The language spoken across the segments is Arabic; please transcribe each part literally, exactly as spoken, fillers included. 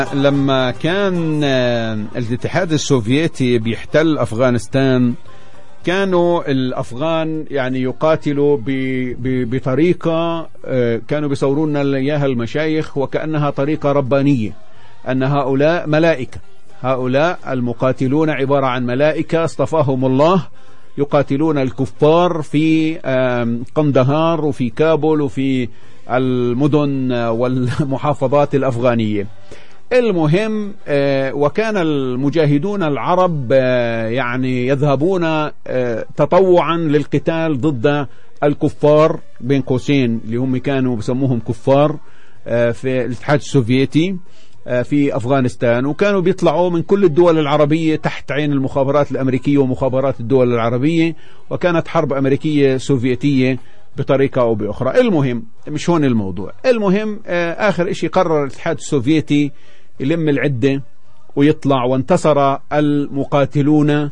لما كان الاتحاد السوفيتي بيحتل أفغانستان كانوا الأفغان يعني يقاتلوا بطريقة كانوا بيصورون إياها المشايخ وكأنها طريقة ربانية، أن هؤلاء ملائكة، هؤلاء المقاتلون عبارة عن ملائكة اصطفاهم الله يقاتلون الكفار في قندهار وفي كابول وفي المدن والمحافظات الأفغانية. المهم وكان المجاهدون العرب يعني يذهبون تطوعا للقتال ضد الكفار بين قوسين اللي هم كانوا بسموهم كفار في الاتحاد السوفيتي في أفغانستان، وكانوا بيطلعوا من كل الدول العربية تحت عين المخابرات الأمريكية ومخابرات الدول العربية، وكانت حرب أمريكية سوفيتية بطريقة أو بأخرى. المهم مش هون الموضوع، المهم آخر إشي قرر الاتحاد السوفيتي يلم العدة ويطلع، وانتصر المقاتلون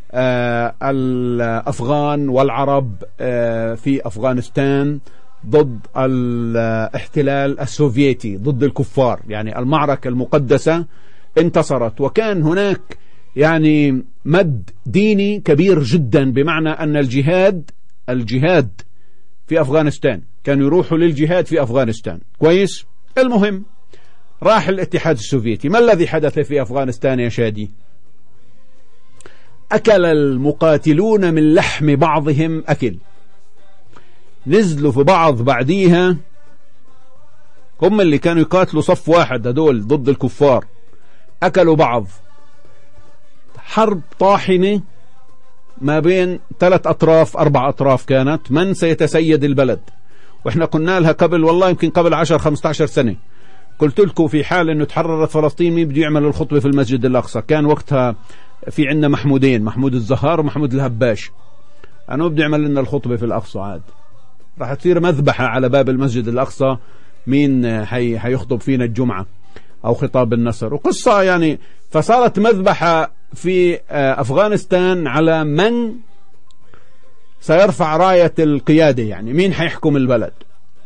الأفغان والعرب في أفغانستان ضد الاحتلال السوفيتي، ضد الكفار، يعني المعركة المقدسة انتصرت. وكان هناك يعني مد ديني كبير جدا، بمعنى أن الجهاد الجهاد في أفغانستان كانوا يروحوا للجهاد في أفغانستان. كويس. المهم راح الاتحاد السوفيتي، ما الذي حدث في أفغانستان يا شادي؟ أكل المقاتلون من لحم بعضهم أكل، نزلوا في بعض بعديها، هم اللي كانوا يقاتلوا صف واحد هدول ضد الكفار، أكلوا بعض. حرب طاحنة ما بين ثلاث أطراف أربع أطراف كانت، من سيتسيد البلد؟ وإحنا قلنا لها قبل والله يمكن قبل عشر خمسة عشر سنة، قلت لكم في حال أنه تحررت فلسطين مين بده يعمل الخطبة في المسجد الأقصى؟ كان وقتها في عندنا محمودين، محمود الزهار ومحمود الهباش، أنا بده يعمل لنا الخطبة في الأقصى، عاد راح تصير مذبحة على باب المسجد الأقصى، مين حي حيخطب فينا الجمعة أو خطاب النصر وقصة يعني. فصارت مذبحة في أفغانستان على من سيرفع راية القيادة، يعني مين حيحكم البلد.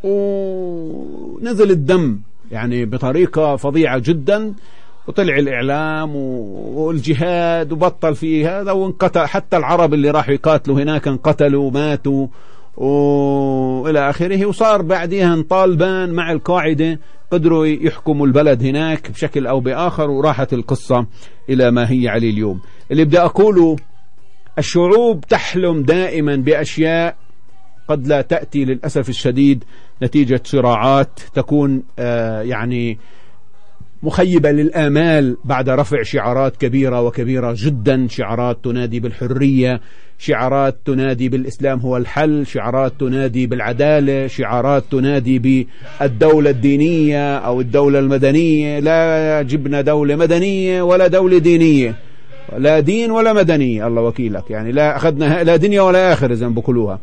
ونزل الدم يعني بطريقة فظيعة جدا، وطلع الإعلام والجهاد وبطل فيه هذا، وانقتل حتى العرب اللي راحوا يقاتلوا هناك انقتلوا وماتوا وإلى آخره. وصار بعدها طالبان مع القاعدة قدروا يحكموا البلد هناك بشكل أو بآخر، وراحت القصة إلى ما هي عليه اليوم. اللي بدي أقوله، الشعوب تحلم دائما بأشياء قد لا تأتي للأسف الشديد نتيجة صراعات تكون آه يعني مخيبة للآمال بعد رفع شعارات كبيرة وكبيرة جدا، شعارات تنادي بالحرية، شعارات تنادي بالإسلام هو الحل، شعارات تنادي بالعدالة، شعارات تنادي بالدولة الدينية أو الدولة المدنية. لا جبنا دولة مدنية ولا دولة دينية، لا دين ولا مدنية، الله وكيلك، يعني لا أخذنا لا دنيا ولا آخر زي ما بقولوها.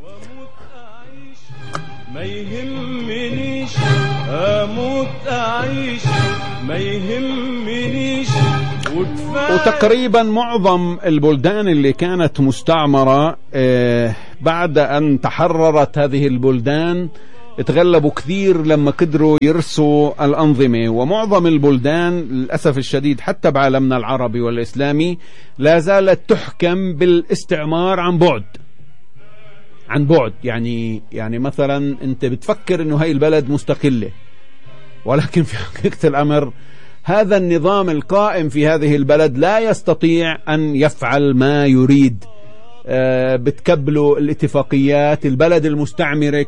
ما يهمنيش أموت أعيش، ما يهمنيش. وتقريبا معظم البلدان اللي كانت مستعمرة آه بعد أن تحررت هذه البلدان اتغلبوا كثير لما قدروا يرسوا الأنظمة. ومعظم البلدان للأسف الشديد حتى بعالمنا العربي والإسلامي لا زالت تحكم بالاستعمار عن بعد عن بعد يعني يعني مثلا أنت بتفكر أنه هاي البلد مستقلة، ولكن في حقيقة الأمر هذا النظام القائم في هذه البلد لا يستطيع أن يفعل ما يريد. آه بتكبلوا الاتفاقيات، البلد المستعمرة